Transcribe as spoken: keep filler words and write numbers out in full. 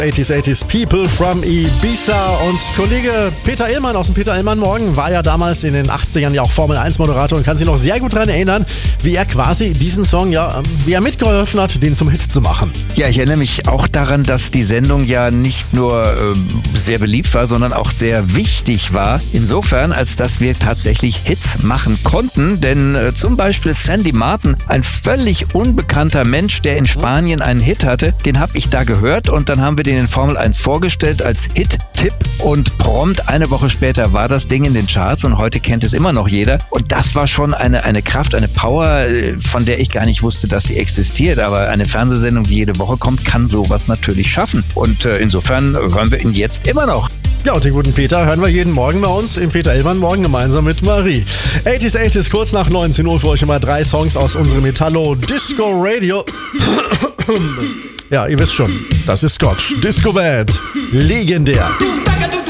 achtziger, achtziger People from Ibiza und Kollege Peter Illmann aus dem Peter Illmann Morgen war ja damals in den achtzigern ja auch Formel eins Moderator und kann sich noch sehr gut daran erinnern, wie er quasi diesen Song, ja, wie er mitgeholfen hat, den zum Hit zu machen. Ja, ich erinnere mich auch daran, dass die Sendung ja nicht nur äh, sehr beliebt war, sondern auch sehr wichtig war. Insofern, als dass wir tatsächlich Hits machen konnten, denn äh, zum Beispiel Sandy Martin, ein völlig unbekannter Mensch, der in Spanien einen Hit hatte, den habe ich da gehört und dann haben wir den in Formel eins vorgestellt als Hit-Tipp und prompt eine Woche später war das Ding in den Charts und heute kennt es immer noch jeder. Und das war schon eine, eine Kraft, eine Power, von der ich gar nicht wusste, dass sie existiert. Aber eine Fernsehsendung, die jede Woche kommt, kann sowas natürlich schaffen. Und äh, insofern hören wir ihn jetzt immer noch. Ja, und den guten Peter hören wir jeden Morgen bei uns im Peter Illmann Morgen gemeinsam mit Marie. achtziger, achtziger, kurz nach neunzehn Uhr für euch immer drei Songs aus unserem Metallo Disco Radio. Ja, ihr wisst schon, das ist Scott. Disco Band. Legendär.